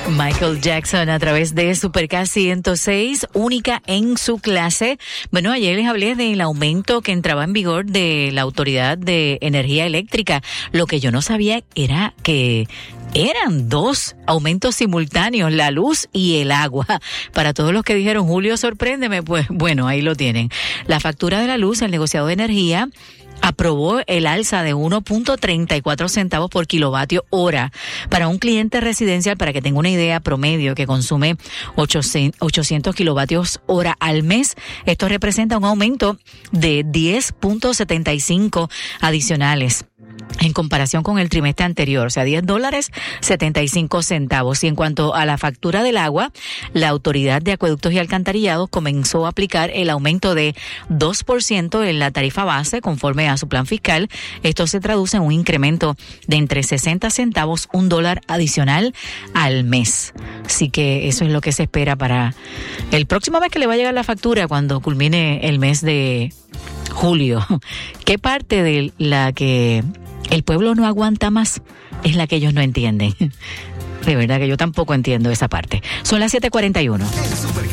Michael Jackson a través de Supercast 106, única en su clase. Bueno, ayer les hablé del aumento que entraba en vigor de la Autoridad de Energía Eléctrica. Lo que yo no sabía era que eran dos aumentos simultáneos, la luz y el agua. Para todos los que dijeron, Julio, sorpréndeme, pues bueno, ahí lo tienen. La factura de la luz, el negociado de energía aprobó el alza de 1.34 centavos por kilovatio hora para un cliente residencial, para que tenga una idea, promedio que consume 800 kilovatios hora al mes. Esto representa un aumento de 10.75 adicionales en comparación con el trimestre anterior, o sea, $10.75. Y en cuanto a la factura del agua, la Autoridad de Acueductos y Alcantarillados comenzó a aplicar el aumento de 2% en la tarifa base conforme a su plan fiscal. Esto se traduce en un incremento de entre 60 centavos, $1 adicional al mes. Así que eso es lo que se espera para el próximo mes que le va a llegar la factura cuando culmine el mes de julio. ¿Qué parte de la que el pueblo no aguanta más es la que ellos no entienden? De verdad que yo tampoco entiendo esa parte. Son las 7:41.